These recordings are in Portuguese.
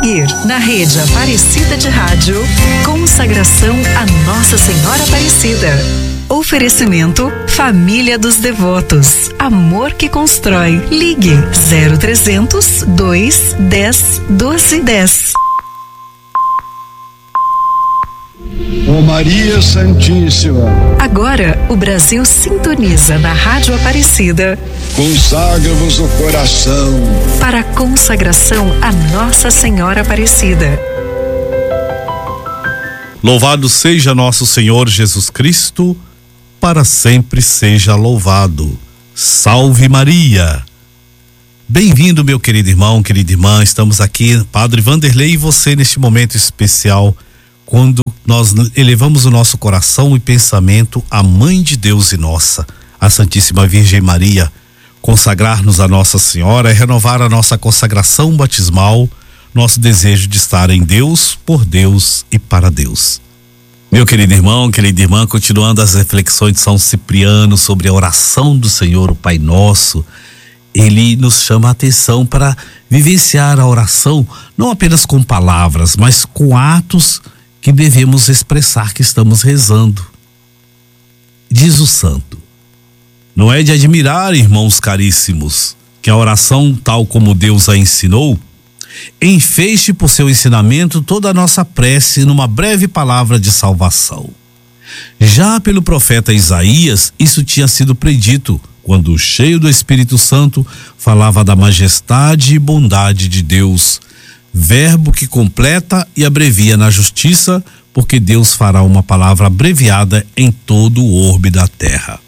seguir, na rede Aparecida de Rádio, consagração a Nossa Senhora Aparecida. Oferecimento Família dos Devotos. Amor que constrói. Ligue 0300 210 1210. Ó Maria Santíssima. Agora o Brasil sintoniza na Rádio Aparecida. Consagra-vos o coração para a consagração a Nossa Senhora Aparecida. Louvado seja nosso Senhor Jesus Cristo, para sempre seja louvado. Salve Maria! Bem-vindo, meu querido irmão, querida irmã. Estamos aqui, Padre Vanderlei e você, neste momento especial, quando nós elevamos o nosso coração e pensamento à Mãe de Deus e nossa, a Santíssima Virgem Maria. Consagrar-nos a Nossa Senhora é renovar a nossa consagração batismal, nosso desejo de estar em Deus, por Deus e para Deus. Meu querido irmão, querida irmã, continuando as reflexões de São Cipriano sobre a oração do Senhor, o Pai Nosso, ele nos chama a atenção para vivenciar a oração não apenas com palavras, mas com atos que devemos expressar que estamos rezando. Diz o santo: não é de admirar, irmãos caríssimos, que a oração, tal como Deus a ensinou, enfeixe por seu ensinamento toda a nossa prece numa breve palavra de salvação. Já pelo profeta Isaías, isso tinha sido predito, quando, cheio do Espírito Santo, falava da majestade e bondade de Deus, verbo que completa e abrevia na justiça, porque Deus fará uma palavra abreviada em todo o orbe da terra.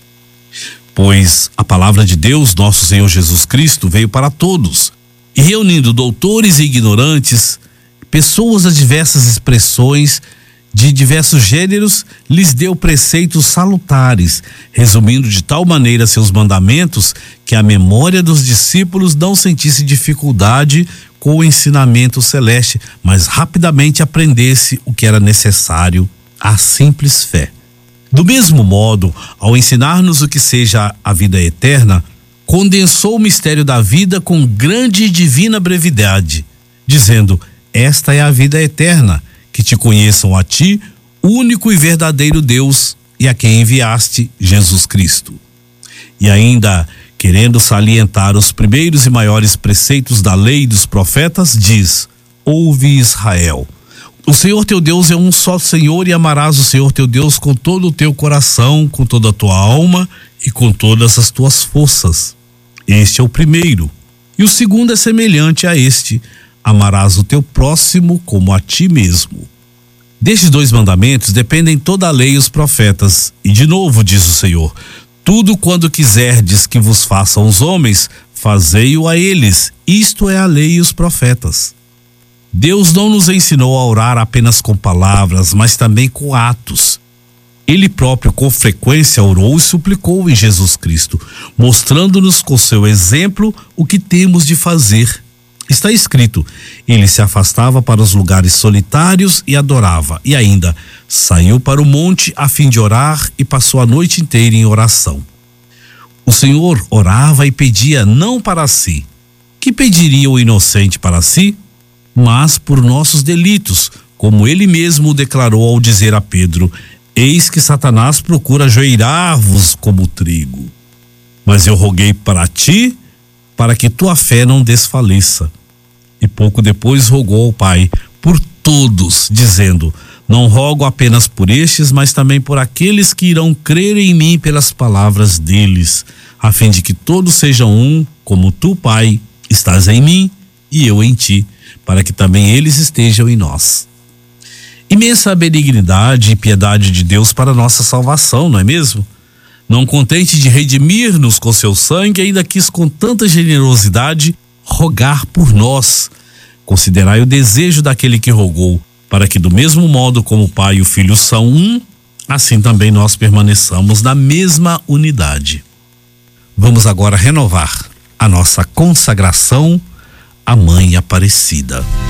Pois a palavra de Deus, nosso Senhor Jesus Cristo, veio para todos, e reunindo doutores e ignorantes, pessoas de diversas expressões, de diversos gêneros, lhes deu preceitos salutares, resumindo de tal maneira seus mandamentos que a memória dos discípulos não sentisse dificuldade com o ensinamento celeste, mas rapidamente aprendesse o que era necessário, a simples fé. Do mesmo modo, ao ensinar-nos o que seja a vida eterna, condensou o mistério da vida com grande e divina brevidade, dizendo: esta é a vida eterna, que te conheçam a ti, único e verdadeiro Deus, e a quem enviaste, Jesus Cristo. E ainda, querendo salientar os primeiros e maiores preceitos da lei e dos profetas, diz: ouve, Israel, o Senhor teu Deus é um só Senhor, e amarás o Senhor teu Deus com todo o teu coração, com toda a tua alma e com todas as tuas forças. Este é o primeiro. E o segundo é semelhante a este: amarás o teu próximo como a ti mesmo. Destes dois mandamentos dependem toda a lei e os profetas. E de novo diz o Senhor: tudo quando quiserdes que vos façam os homens, fazei-o a eles. Isto é a lei e os profetas. Deus não nos ensinou a orar apenas com palavras, mas também com atos. Ele próprio com frequência orou e suplicou em Jesus Cristo, mostrando-nos com seu exemplo o que temos de fazer. Está escrito: ele se afastava para os lugares solitários e adorava, e ainda saiu para o monte a fim de orar e passou a noite inteira em oração. O Senhor orava e pedia não para si. Que pediria o inocente para si? Mas por nossos delitos, como ele mesmo declarou ao dizer a Pedro: eis que Satanás procura ajoelhar-vos como trigo. Mas eu roguei para ti, para que tua fé não desfaleça. E pouco depois rogou ao Pai por todos, dizendo: não rogo apenas por estes, mas também por aqueles que irão crer em mim pelas palavras deles, a fim de que todos sejam um, como tu, Pai, estás em mim e eu em ti, para que também eles estejam em nós. Imensa benignidade e piedade de Deus para nossa salvação, não é mesmo? Não contente de redimir-nos com seu sangue, ainda quis com tanta generosidade rogar por nós. Considerai o desejo daquele que rogou, para que do mesmo modo como o Pai e o Filho são um, assim também nós permaneçamos na mesma unidade. Vamos agora renovar a nossa consagração à Mãe Aparecida.